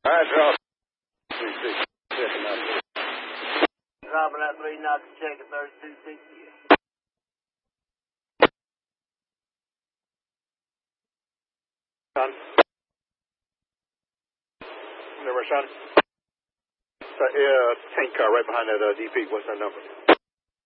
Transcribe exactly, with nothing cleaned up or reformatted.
All right, drop. three six checking out. Dropping out three knots, checking thirty-two sixty. Sean. Number, Sean. Uh, tank car right behind that uh, D P. What's that number?